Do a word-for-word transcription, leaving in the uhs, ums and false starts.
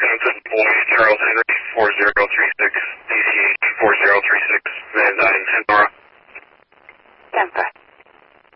Hamilton, Boy, Charles Henry, four zero three six, D C H four zero three six, Van Dyne, Endora. ten five.